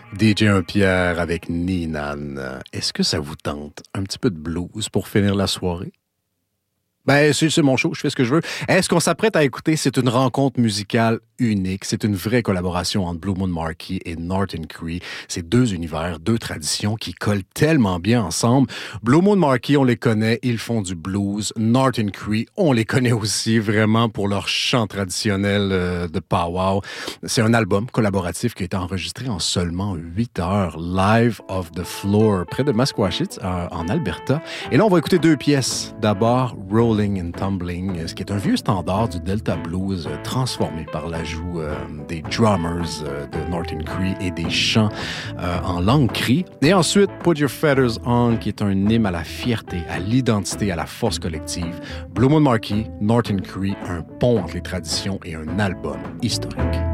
DJ Pierre avec Ninan. Est-ce que ça vous tente un petit peu de blues pour finir la soirée? Ben, c'est mon show, je fais ce que je veux. Est-ce qu'on s'apprête à écouter? C'est une rencontre musicale unique. C'est une vraie collaboration entre Blue Moon Marquee et Norton Cree. C'est deux univers, deux traditions qui collent tellement bien ensemble. Blue Moon Marquee, on les connaît, ils font du blues. Norton Cree, on les connaît aussi vraiment pour leur chant traditionnel de powwow. C'est un album collaboratif qui a été enregistré en seulement 8 heures, live off the floor, près de Masquachit, en Alberta. Et là, on va écouter deux pièces. D'abord, Rolling and Tumbling, ce qui est un vieux standard du Delta Blues transformé par l'ajout des drummers de Norton Cree et des chants en langue cri. Et ensuite, Put Your Feathers On, qui est un hymne à la fierté, à l'identité, à la force collective. Blue Moon Marquee, Norton Cree, un pont entre les traditions et un album historique.